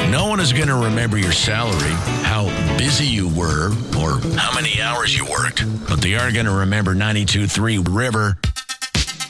No one is going to remember your salary, how busy you were, or how many hours you worked. But they are going to remember 92.3 River